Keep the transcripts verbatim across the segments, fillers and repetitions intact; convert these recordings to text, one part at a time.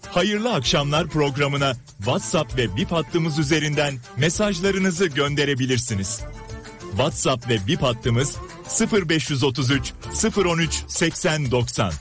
Hayırlı Akşamlar programına WhatsApp ve Bip hattımız üzerinden mesajlarınızı gönderebilirsiniz. WhatsApp ve Bip hattımız sıfır beş otuz üç sıfır on üç seksen doksan.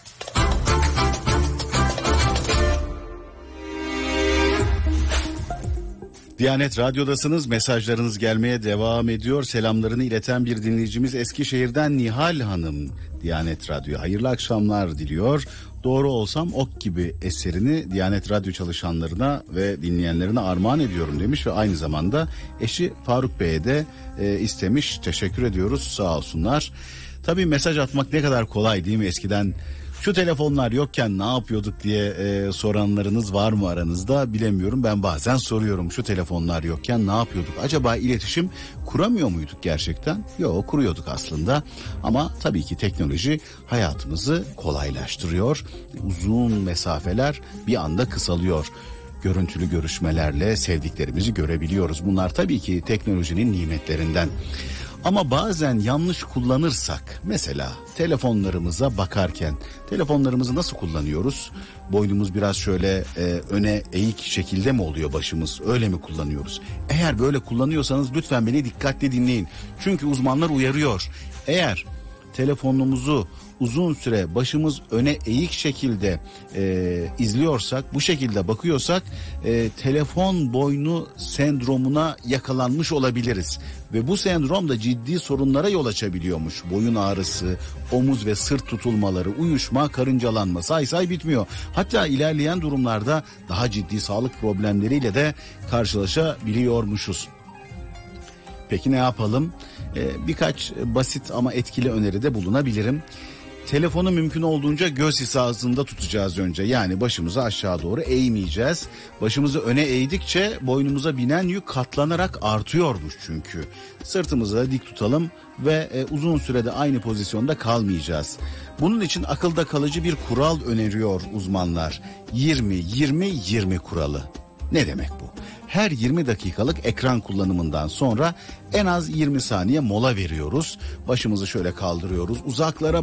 Diyanet Radyo'dasınız. Mesajlarınız gelmeye devam ediyor. Selamlarını ileten bir dinleyicimiz Eskişehir'den Nihal Hanım. Diyanet Radyo hayırlı akşamlar diliyor. Doğru olsam ok gibi eserini Diyanet Radyo çalışanlarına ve dinleyenlerine armağan ediyorum demiş ve aynı zamanda eşi Faruk Bey'e de e, istemiş. Teşekkür ediyoruz, sağ olsunlar. Tabii mesaj atmak ne kadar kolay değil mi? Eskiden şu telefonlar yokken ne yapıyorduk diye e, soranlarınız var mı aranızda bilemiyorum. Ben bazen soruyorum, şu telefonlar yokken ne yapıyorduk? Acaba iletişim kuramıyor muyduk gerçekten? Yok, kuruyorduk aslında. Ama tabii ki teknoloji hayatımızı kolaylaştırıyor. Uzun mesafeler bir anda kısalıyor. Görüntülü görüşmelerle sevdiklerimizi görebiliyoruz. Bunlar tabii ki teknolojinin nimetlerinden. Ama bazen yanlış kullanırsak, mesela telefonlarımıza bakarken telefonlarımızı nasıl kullanıyoruz? Boynumuz biraz şöyle e, öne eğik şekilde mi oluyor başımız? Öyle mi kullanıyoruz? Eğer böyle kullanıyorsanız lütfen beni dikkatli dinleyin. Çünkü uzmanlar uyarıyor. Eğer telefonumuzu uzun süre başımız öne eğik şekilde e, izliyorsak, bu şekilde bakıyorsak e, telefon boynu sendromuna yakalanmış olabiliriz. Ve bu sendrom da ciddi sorunlara yol açabiliyormuş. Boyun ağrısı, omuz ve sırt tutulmaları, uyuşma, karıncalanma, say say bitmiyor. Hatta ilerleyen durumlarda daha ciddi sağlık problemleriyle de karşılaşabiliyormuşuz. Peki ne yapalım? Ee, birkaç basit ama etkili öneride bulunabilirim. Telefonu mümkün olduğunca göz hizasında tutacağız önce. Yani başımızı aşağı doğru eğmeyeceğiz. Başımızı öne eğdikçe boynumuza binen yük katlanarak artıyormuş çünkü. Sırtımızı dik tutalım ve e, uzun sürede aynı pozisyonda kalmayacağız. Bunun için akılda kalıcı bir kural öneriyor uzmanlar. yirmi yirmi yirmi kuralı. Ne demek bu? Her yirmi dakikalık ekran kullanımından sonra en az yirmi saniye mola veriyoruz. Başımızı şöyle kaldırıyoruz. Uzaklara